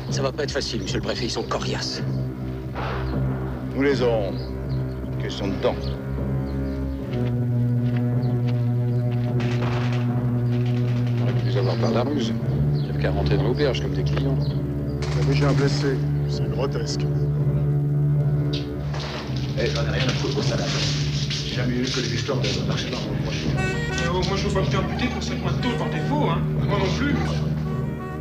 Ça va pas être facile, monsieur le préfet, ils sont coriaces. Nous les aurons. Question de temps. On aurait pu les avoir par la ruse. Il n'y avait qu'à rentrer dans l'auberge comme des clients. Mais j'ai un blessé. C'est grotesque. Eh, j'en ai rien à foutre aux salades. J'ai jamais eu que les histoires de marcher dans mon prochain. Moi, je veux pas me faire buter pour 5 mois de taux par défaut, hein. Moi non plus.